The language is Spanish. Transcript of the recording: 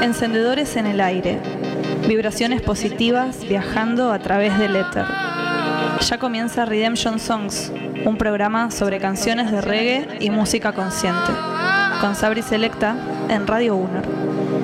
Encendedores en el aire, vibraciones positivas viajando a través del éter. Ya comienza Redemption Songs, un programa sobre canciones de reggae y música consciente, con Sabri Selecta en Radio Uner.